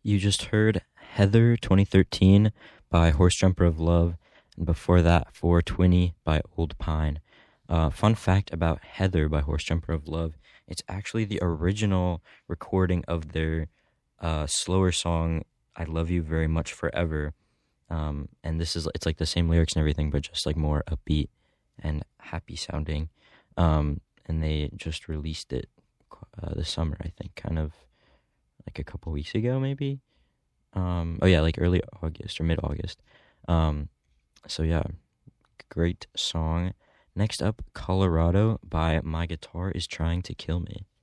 You just heard Heather 2013 by Horse Jumper of Love, and before that, 420 by Old Pine. Fun fact about Heather by Horse Jumper of Love, it's actually the original recording of their slower song, I Love You Very Much Forever. And it's like the same lyrics and everything, but just like more upbeat and happy sounding. And they just released it this summer, I think, kind of like a couple weeks ago, maybe. Oh yeah, like early August or mid August. So yeah, great song. Next up, Colorado by My Guitar Is Trying to Kill Me.